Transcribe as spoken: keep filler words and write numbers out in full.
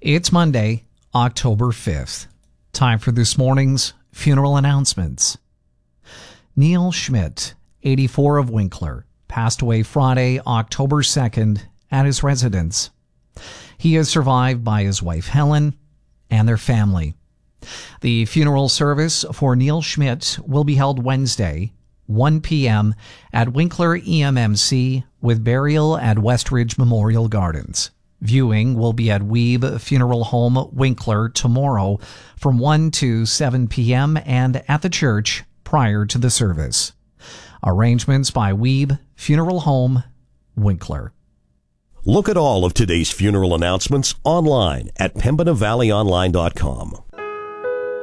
It's Monday, October fifth. Time for this morning's funeral announcements. Neil Schmidt, eighty-four, of Winkler, passed away Friday, October second, at his residence. He is survived by his wife Helen and their family. The funeral service for Neil Schmidt will be held Wednesday, one p.m. at Winkler E M M C with burial at Westridge Memorial Gardens. Viewing will be at Weeb Funeral Home, Winkler, tomorrow from one to seven p.m. and at the church prior to the service. Arrangements by Weeb Funeral Home, Winkler. Look at all of today's funeral announcements online at pembina valley online dot com.